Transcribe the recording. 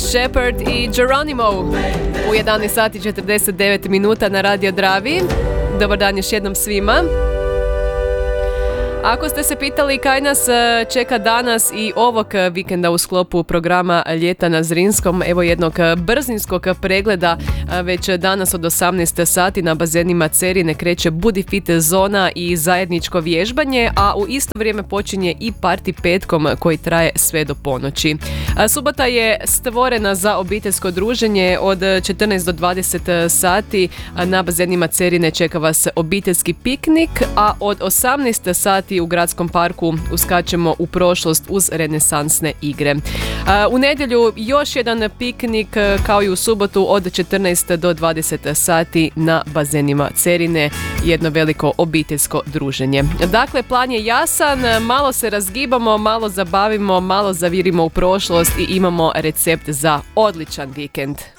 Shepherd i Geronimo u 11 sati 49 minuta na Radio Dravi. Dobar dan još jednom svima. Ako ste se pitali kaj nas čeka danas i ovog vikenda u sklopu programa Ljeta na Zrinskom, evo jednog brzinskog pregleda. Već danas od 18 sati na bazenima Cerine kreće Budi Fit zona i zajedničko vježbanje, a u isto vrijeme počinje i party petkom koji traje sve do ponoći. Subota je stvorena za obiteljsko druženje od 14 do 20 sati. Na bazenima Cerine čeka vas obiteljski piknik, a od 18 sati u gradskom parku uskačemo u prošlost uz renesansne igre. U nedjelju još jedan piknik kao i u subotu od 14 do 20 sati na bazenima Cerine, jedno veliko obiteljsko druženje. Dakle, plan je jasan, malo se razgibamo, malo zabavimo, malo zavirimo u prošlost i imamo recept za odličan vikend.